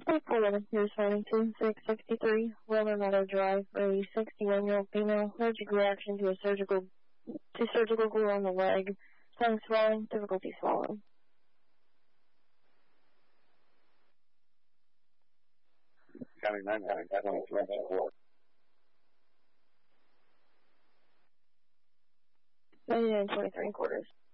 Florida, here's 2663, Wilmer Meadow Drive, for a 61-year-old female, allergic reaction to surgical glue on the leg, tongue swelling, difficulty swallowing. County 9, County 23, 99 23 quarters.